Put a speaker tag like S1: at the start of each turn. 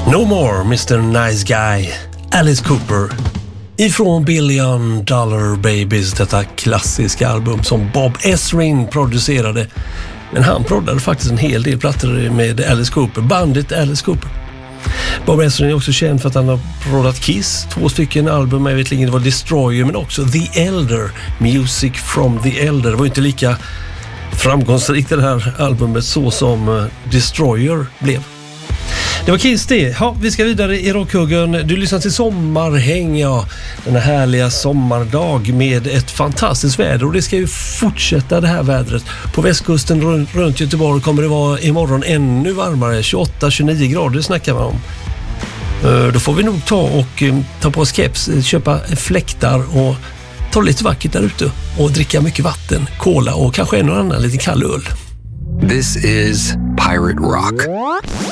S1: No More, Mr. Nice Guy, Alice Cooper. Ifrån Billion Dollar Babies, detta klassiska album som Bob Ezrin producerade. Men han proddade faktiskt en hel del plattor med Alice Cooper, bandet Alice Cooper. Bob Ezrin är också känd för att han har proddat Kiss, 2 stycken album, jag vet inte, det var Destroyer men också The Elder, Music from the Elder. Det var inte lika framgångsrikt det här albumet så som Destroyer blev. Det var Kiss det. Ja, vi ska vidare i Rockhuggen. Du lyssnar till Sommarhäng, ja. Den här härliga sommardag med ett fantastiskt väder. Och det ska ju fortsätta det här vädret. På västkusten runt Göteborg kommer det vara imorgon ännu varmare. 28-29 grader snackar man om. Då får vi nog ta på oss keps, köpa fläktar och ta lite vackert där ute. Och dricka mycket vatten, cola och kanske en och annan lite kall öl.
S2: This is Pirate Rock.